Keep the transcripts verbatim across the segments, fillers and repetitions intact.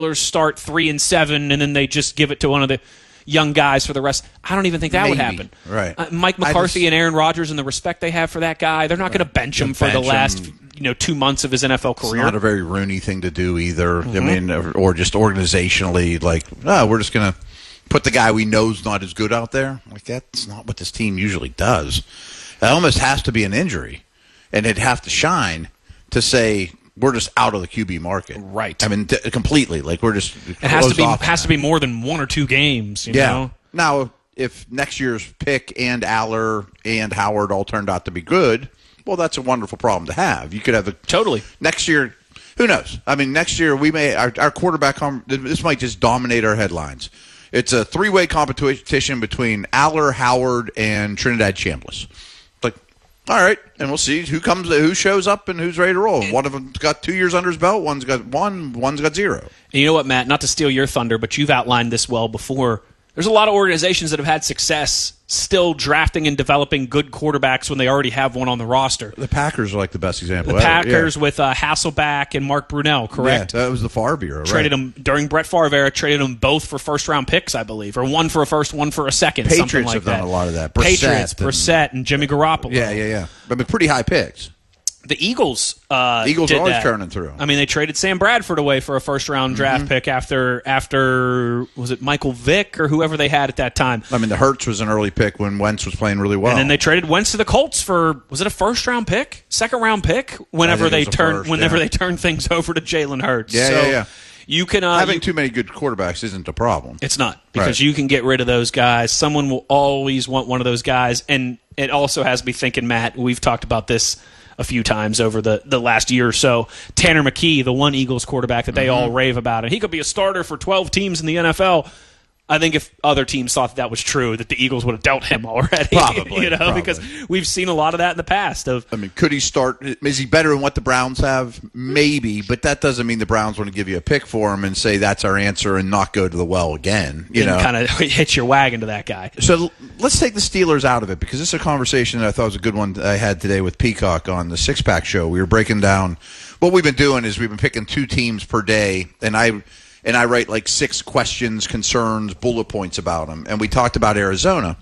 start three and seven, and then they just give it to one of the young guys for the rest. I don't even think that Maybe. would happen. Right. Uh, Mike McCarthy just, and Aaron Rodgers and the respect they have for that guy, they're not right. going to bench him for bench the last him. you know two months of his N F L career. It's not a very Rooney thing to do either. Mm-hmm. I mean, or just organizationally, like, oh, we're just going to put the guy we know is not as good out there. Like, that's not what this team usually does. It almost has to be an injury, and it'd have to shine to say we're just out of the Q B market. Right. I mean, t- completely. Like, we're just it has to be has to be more than one or two games. You yeah. know? Now, if next year's pick and Aller and Howard all turned out to be good, well, that's a wonderful problem to have. You could have a totally next year. Who knows? I mean, next year we may our, our quarterback. This might just dominate our headlines. It's a three-way competition between Aller, Howard, and Trinidad Chambliss. Like, all right, and we'll see who comes, who shows up, and who's ready to roll. One of them's got two years under his belt. One's got one. One's got zero. And you know what, Matt? Not to steal your thunder, but you've outlined this well before. There's a lot of organizations that have had success still drafting and developing good quarterbacks when they already have one on the roster. The Packers are like the best example. The ever. Packers yeah. with uh, Hasselback and Mark Brunell, correct? Yeah, that was the Favre era. Traded right. them during Brett Favre era. Traded them both for first round picks, I believe, or one for a first, one for a second. Patriots something like have that. done a lot of that. Brissett Patriots, and, Brissett, and Jimmy Garoppolo. Yeah, yeah, yeah. I mean, pretty high picks. The Eagles, uh, Eagles did are always that. turning through. I mean, they traded Sam Bradford away for a first-round draft mm-hmm. pick after after was it Michael Vick or whoever they had at that time. I mean, the Hurts was an early pick when Wentz was playing really well, and then they traded Wentz to the Colts for was it a first-round pick, second-round pick? Whenever they turned whenever yeah. they turned things over to Jalen Hurts. Yeah, so yeah, yeah. You can uh, having you, too many good quarterbacks isn't a problem. It's not because right. you can get rid of those guys. Someone will always want one of those guys, and it also has me thinking, Matt. We've talked about this a few times over the, the last year or so. Tanner McKee, the one Eagles quarterback that they mm-hmm. all rave about, and he could be a starter for twelve teams in the N F L. I think if other teams thought that, that was true, that the Eagles would have dealt him already. Probably, you know, probably. because we've seen a lot of that in the past. Of I mean, could he start? Is he better than what the Browns have? Maybe, but that doesn't mean the Browns want to give you a pick for him and say that's our answer and not go to the well again. You know, kind of hitch your wagon to that guy. So let's take the Steelers out of it because this is a conversation that I thought was a good one I had today with Peacock on the Six Pack Show. We were breaking down what we've been doing is we've been picking two teams per day, and I. And I write like six questions, concerns, bullet points about them. And we talked about Arizona.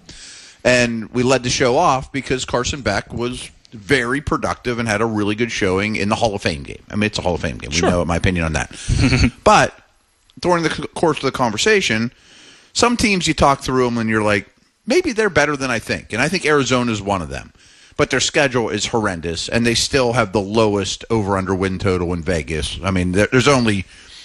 And we led the show off because Carson Beck was very productive and had a really good showing in the Hall of Fame game. I mean, it's a Hall of Fame game. Sure. We know my opinion on that. But during the course of the conversation, some teams you talk through them and you're like, maybe they're better than I think. And I think Arizona is one of them. But their schedule is horrendous, and they still have the lowest over-under win total in Vegas. I mean, there's only...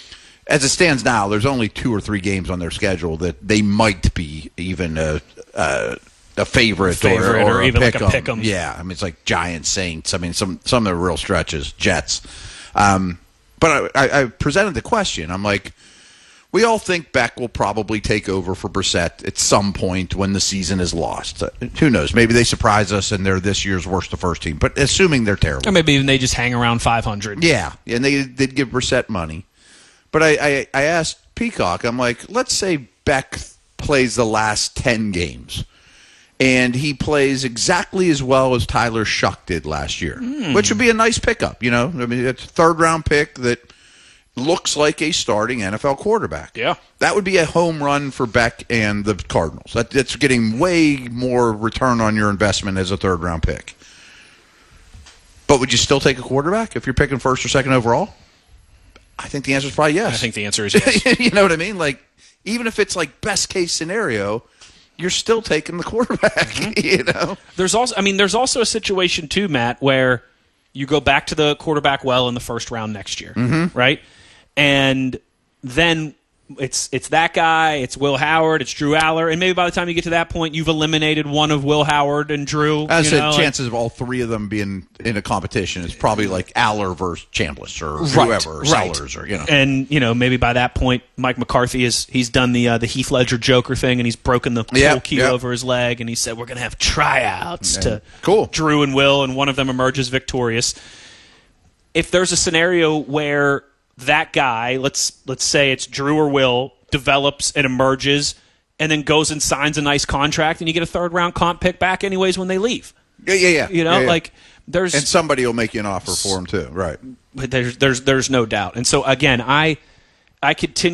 As it stands now, there's only two or three games on their schedule that they might be even a a, a favorite, favorite or, or, or a even pick like a pick 'em. Yeah, I mean it's like Giants, Saints. I mean some some of the real stretches, Jets. Um, but I, I, I presented the question. I'm like, we all think Beck will probably take over for Brissett at some point when the season is lost. Uh, who knows? Maybe they surprise us and they're this year's worst the first team. But assuming they're terrible, or maybe even they just hang around five hundred. Yeah, and they did give Brissett money. But I, I, I asked Peacock, I'm like, let's say Beck plays the last ten games, and he plays exactly as well as Tyler Shuck did last year, mm. which would be a nice pickup, you know? I mean, it's a third-round pick that looks like a starting N F L quarterback. Yeah. That would be a home run for Beck and the Cardinals. That, that's getting way more return on your investment as a third-round pick. But would you still take a quarterback if you're picking first or second overall? I think the answer is probably yes. I think the answer is yes. You know what I mean? Like, even if it's like best case scenario, you're still taking the quarterback. Mm-hmm. You know, there's also, I mean, there's also a situation too, Matt, where you go back to the quarterback well in the first round next year, mm-hmm. right? And then it's it's that guy, it's Will Howard, it's Drew Aller, and maybe by the time you get to that point, you've eliminated one of Will Howard and Drew. I said know, chances like, of all three of them being in a competition is probably like Aller versus Chambliss or right, whoever, or right. Sellers, or you know. And you know, maybe by that point, Mike McCarthy is he's done the uh, the Heath Ledger Joker thing, and he's broken the yep, pool cue yep. over his leg, and he said we're going to have tryouts yeah. to cool. Drew and Will, and one of them emerges victorious. If there's a scenario where that guy, let's let's say it's Drew or Will, develops and emerges and then goes and signs a nice contract and you get a third round comp pick back anyways when they leave. Yeah, yeah, yeah. You know, yeah, yeah. like there's and somebody will make you an offer for him too, right? There's there's there's no doubt. And so again, I I continue